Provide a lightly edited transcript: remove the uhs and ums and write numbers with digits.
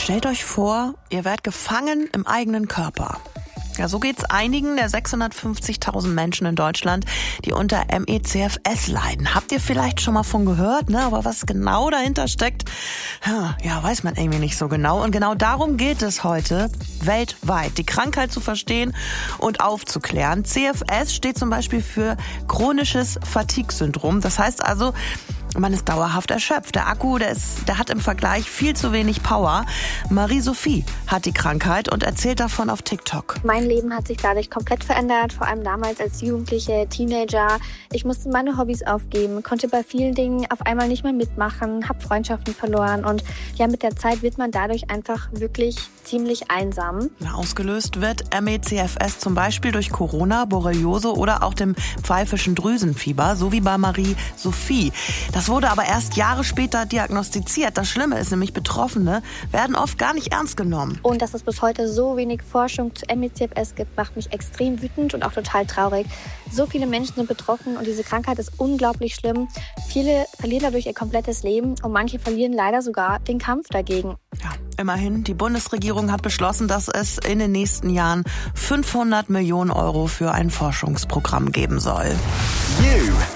Stellt euch vor, ihr werdet gefangen im eigenen Körper. Ja, so geht's einigen der 650.000 Menschen in Deutschland, die unter ME/CFS leiden. Habt ihr vielleicht schon mal von gehört, ne? Aber was genau dahinter steckt, ja, weiß man irgendwie nicht so genau. Und genau darum geht es heute weltweit, die Krankheit zu verstehen und aufzuklären. CFS steht zum Beispiel für chronisches Fatigue-Syndrom. Das heißt also, man ist dauerhaft erschöpft. Der Akku, der hat im Vergleich viel zu wenig Power. Marie-Sophie hat die Krankheit und erzählt davon auf TikTok. Mein Leben hat sich dadurch komplett verändert, vor allem damals als Jugendliche, Teenager. Ich musste meine Hobbys aufgeben, konnte bei vielen Dingen auf einmal nicht mehr mitmachen, habe Freundschaften verloren und ja, mit der Zeit wird man dadurch einfach wirklich ziemlich einsam. Ausgelöst wird ME/CFS zum Beispiel durch Corona, Borreliose oder auch dem pfeifischen Drüsenfieber, so wie bei Marie-Sophie. Das wurde aber erst Jahre später diagnostiziert. Das Schlimme ist nämlich, Betroffene werden oft gar nicht ernst genommen. Und dass es bis heute so wenig Forschung zu ME/CFS gibt, macht mich extrem wütend und auch total traurig. So viele Menschen sind betroffen und diese Krankheit ist unglaublich schlimm. Viele verlieren dadurch ihr komplettes Leben und manche verlieren leider sogar den Kampf dagegen. Ja, immerhin, die Bundesregierung hat beschlossen, dass es in den nächsten Jahren 500 Millionen Euro für ein Forschungsprogramm geben soll.